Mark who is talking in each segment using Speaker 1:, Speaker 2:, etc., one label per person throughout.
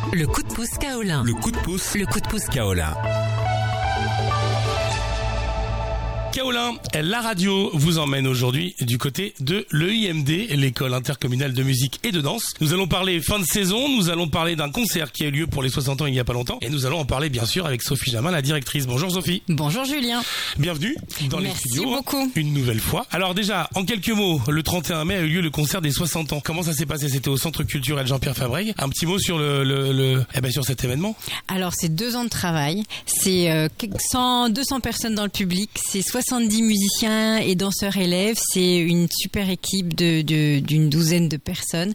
Speaker 1: Le coup de pouce Kaolin.
Speaker 2: Le coup de pouce.
Speaker 1: Le coup de pouce Kaolin.
Speaker 2: Kaolin, la radio vous emmène aujourd'hui du côté de l'EIMD, l'école intercommunale de musique et de danse. Nous allons parler fin de saison, nous allons parler d'un concert qui a eu lieu pour les 60 ans il y a pas longtemps. Et nous allons en parler bien sûr avec Sophie Jamin, la directrice. Bonjour Sophie.
Speaker 3: Bonjour Julien.
Speaker 2: Bienvenue dans les studios.
Speaker 3: Merci beaucoup.
Speaker 2: Une nouvelle fois. Alors déjà, en quelques mots, le 31 mai a eu lieu le concert des 60 ans. Comment ça s'est passé? C'était au Centre culturel Jean-Pierre Fabrègue. Un petit mot sur sur cet événement.
Speaker 3: Alors c'est 2 ans de travail, c'est 200 personnes dans le public, c'est 70 musiciens et danseurs élèves, c'est une super équipe d'une douzaine de personnes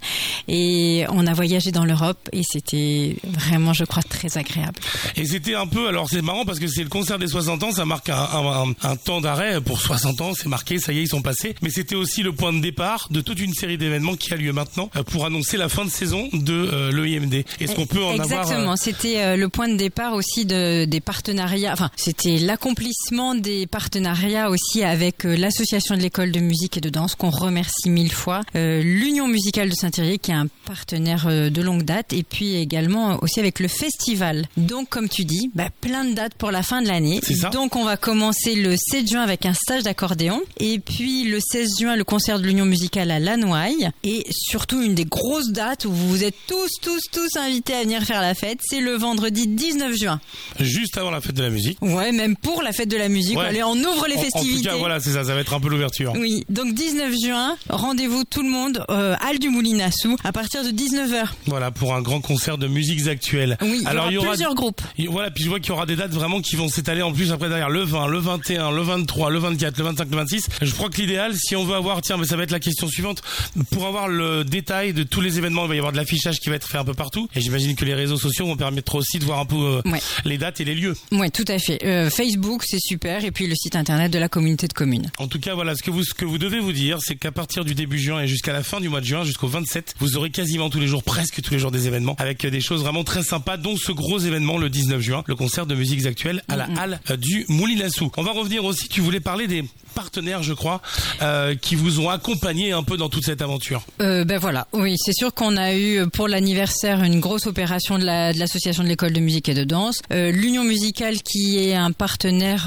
Speaker 3: et on a voyagé dans l'Europe et c'était vraiment, je crois, très agréable.
Speaker 2: Et c'était un peu, alors c'est marrant parce que c'est le concert des 60 ans, ça marque un temps d'arrêt pour 60 ans, c'est marqué, ça y est, ils sont passés, mais c'était aussi le point de départ de toute une série d'événements qui a lieu maintenant pour annoncer la fin de saison de l'EIMD. Est-ce qu'on peut en avoir...
Speaker 3: Exactement, c'était le point de départ aussi des partenariats, enfin c'était l'accomplissement des partenariats aussi avec l'association de l'école de musique et de danse qu'on remercie 1000 fois, l'Union musicale de Saint-Thierry qui est un partenaire de longue date et puis également aussi avec le festival. Donc comme tu dis, plein de dates pour la fin de l'année. Donc on va commencer le 7 juin avec un stage d'accordéon et puis le 16 juin le concert de l'Union musicale à Lannoy et surtout une des grosses dates où vous êtes tous invités à venir faire la fête, c'est le vendredi 19 juin.
Speaker 2: Juste avant la fête de la musique.
Speaker 3: Ouais, même pour la fête de la musique.
Speaker 2: Ouais.
Speaker 3: Allez, on ouvre les festivités.
Speaker 2: En tout cas, voilà, c'est ça va être un peu l'ouverture.
Speaker 3: Oui, donc 19 juin, rendez-vous tout le monde, Halle du Moulin-à-Sous, à partir de 19h.
Speaker 2: Voilà, pour un grand concert de musiques actuelles.
Speaker 3: Oui, alors, il y aura plusieurs groupes.
Speaker 2: Voilà, puis je vois qu'il y aura des dates vraiment qui vont s'étaler en plus après derrière. Le 20, le 21, le 23, le 24, le 25, le 26. Je crois que l'idéal, si on veut avoir, mais ça va être la question suivante, pour avoir le détail de tous les événements, il va y avoir de l'affichage qui va être fait un peu partout. Et j'imagine que les réseaux sociaux vont permettre aussi de voir un peu les dates et les lieux.
Speaker 3: Ouais, tout à fait. Facebook, c'est super. Et puis le site internet de la communauté de communes.
Speaker 2: En tout cas, voilà, ce que vous devez vous dire, c'est qu'à partir du début juin et jusqu'à la fin du mois de juin, jusqu'au 27, vous aurez quasiment tous les jours, presque tous les jours des événements, avec des choses vraiment très sympas, dont ce gros événement le 19 juin, le concert de musiques actuelles à la Halle du Moulin-à-Sous. On va revenir aussi, tu voulais parler des partenaires, je crois, qui vous ont accompagné un peu dans toute cette aventure.
Speaker 3: Voilà, oui, c'est sûr qu'on a eu pour l'anniversaire une grosse opération de l'association de l'école de musique et de danse, l'Union musicale qui est un partenaire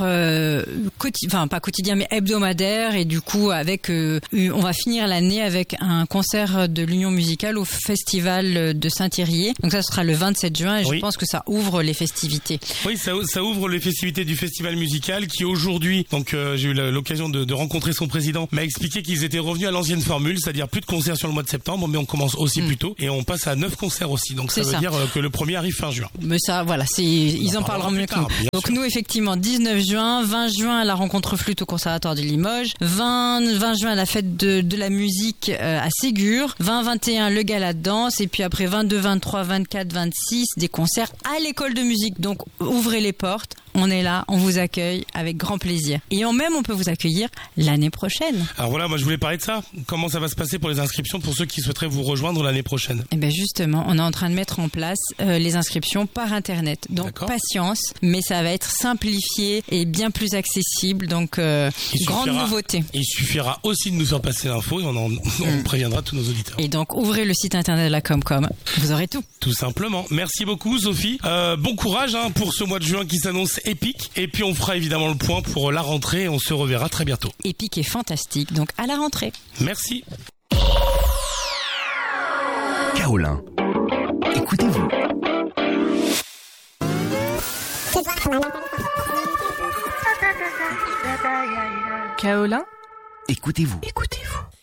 Speaker 3: pas quotidien mais hebdomadaire et du coup avec on va finir l'année avec un concert de l'Union musicale au festival de Saint-Thierry. Donc ça sera le 27 juin et je pense que ça ouvre les festivités.
Speaker 2: Oui, ça ouvre les festivités du festival musical qui aujourd'hui, donc j'ai eu l'occasion de rencontrer son président, m'a expliqué qu'ils étaient revenus à l'ancienne formule, c'est-à-dire plus de concerts sur le mois de septembre, mais on commence aussi plus tôt et on passe à 9 concerts aussi. Donc ça veut dire que le premier arrive fin juin.
Speaker 3: Mais ça, voilà, ils en parleront mieux que nous. Donc nous, effectivement, 19 juin, 20 juin à la rencontre flûte au Conservatoire de Limoges, 20 juin à la fête de la musique à Ségur, 20-21 le gala de danse et puis après 22, 23, 24, 26 des concerts à l'école de musique. Donc ouvrez les portes. On est là, on vous accueille avec grand plaisir. Et on peut vous accueillir l'année prochaine.
Speaker 2: Alors voilà, moi je voulais parler de ça. Comment ça va se passer pour les inscriptions pour ceux qui souhaiteraient vous rejoindre l'année prochaine?
Speaker 3: Eh bien justement, on est en train de mettre en place les inscriptions par Internet. Donc patience, mais ça va être simplifié et bien plus accessible. Donc grande nouveauté.
Speaker 2: Il suffira aussi de nous faire passer l'info et on préviendra tous nos auditeurs.
Speaker 3: Et donc ouvrez le site internet de la Comcom, vous aurez tout.
Speaker 2: Tout simplement. Merci beaucoup Sophie. Bon courage pour ce mois de juin qui s'annonce épique. Et puis on fera évidemment le point pour la rentrée. On se reverra très bientôt.
Speaker 3: Épique et fantastique, donc à la rentrée.
Speaker 2: Merci.
Speaker 1: Kaolin. Écoutez-vous.
Speaker 4: Kaolin.
Speaker 1: Écoutez-vous.